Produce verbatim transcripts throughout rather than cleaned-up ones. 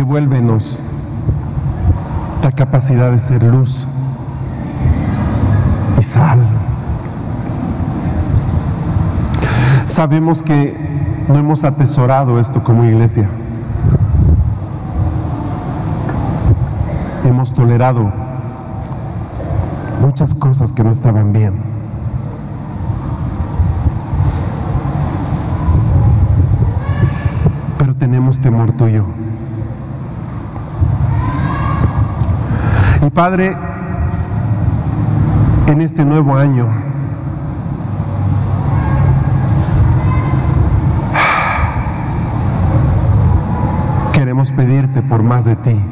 Devuélvenos la capacidad de ser luz y sal. Sabemos que no hemos atesorado esto como iglesia. Hemos tolerado muchas cosas que no estaban bien. Pero tenemos temor tuyo. Y Padre, en este nuevo año, queremos pedirte por más de ti.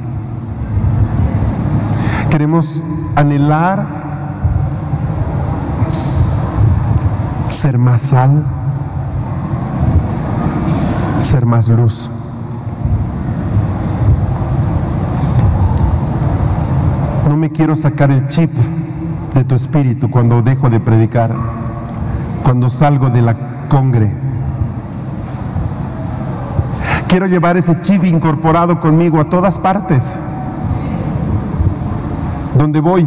Queremos anhelar ser más sal, ser más luz. No me quiero sacar el chip de tu espíritu cuando dejo de predicar, cuando salgo de la congre. Quiero llevar ese chip incorporado conmigo a todas partes. Donde voy,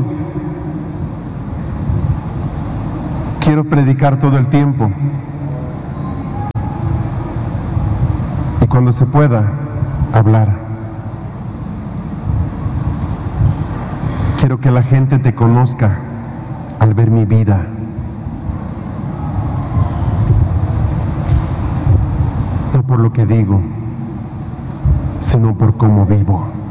quiero predicar todo el tiempo. Y cuando se pueda, hablar. Quiero que la gente te conozca al ver mi vida. No por lo que digo, sino por cómo vivo.